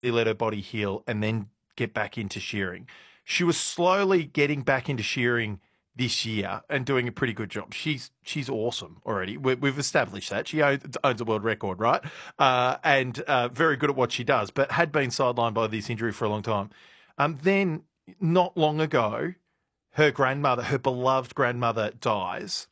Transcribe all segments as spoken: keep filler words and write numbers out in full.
he let her body heal and then get back into shearing. She was slowly getting back into shearing this year and doing a pretty good job. She's she's awesome already. We, we've established that. She owns, owns a world record, right? Uh, and uh, very good at what she does, but had been sidelined by this injury for a long time. Um, then, not long ago, her grandmother, her beloved grandmother, dies.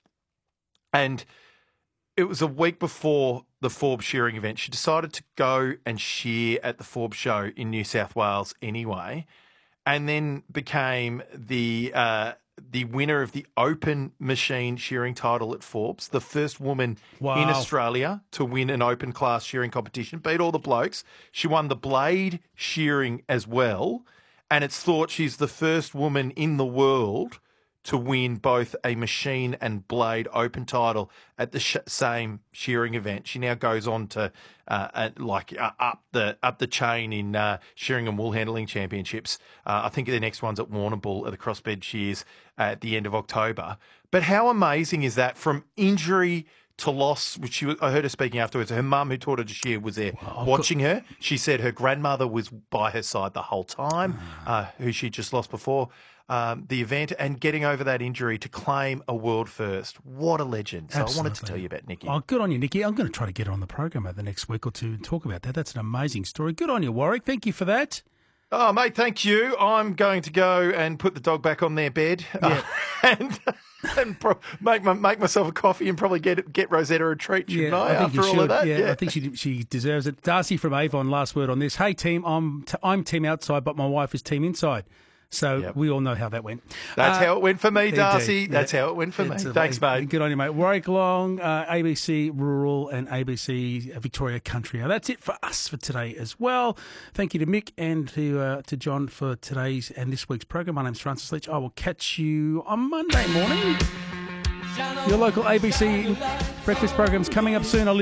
And it was a week before the Forbes shearing event. She decided to go and shear at the Forbes show in New South Wales anyway, and then became the uh, the winner of the open machine shearing title at Forbes, the first woman Wow. in Australia to win an open class shearing competition, beat all the blokes. She won the blade shearing as well, and it's thought she's the first woman in the world to win both a machine and blade open title at the sh- same shearing event. She now goes on to uh, uh, like uh, up the up the chain in uh, shearing and wool handling championships. Uh, I think the next one's at Warrnambool at the crossbed shears at the end of October. But how amazing is that? From injury to loss, which she was, I heard her speaking afterwards. Her mum, who taught her to shear, was there Well, watching her. She said her grandmother was by her side the whole time, uh, who she just lost before um, the event, and getting over that injury to claim a world first. What a legend. So Absolutely. I wanted to tell you about Nikki. Oh, good on you, Nikki. I'm going to try to get her on the program over the next week or two and talk about that. That's an amazing story. Good on you, Warwick. Thank you for that. Oh, mate, thank you. I'm going to go and put the dog back on their bed Yeah. uh, and and pro- make my, make myself a coffee and probably get get Rosetta a treat, shouldn't I, think after you all should. of that? Yeah, I think she she deserves it. Darcy from Avon, last word on this. Hey, team, I'm t- I'm team outside, but my wife is team inside. So Yep. we all know how that went. That's Uh, how it went for me, Darcy. indeed. That's Yeah. how it went for me. It's a- Thanks, mate. Good on you, mate. Warwick Long, uh, A B C Rural and A B C Victoria Country. Now, that's it for us for today as well. Thank you to Mick and to uh, to John for today's and this week's program. My name's Francis Leach. I will catch you on Monday morning. Your local A B C breakfast program's coming up soon. I'll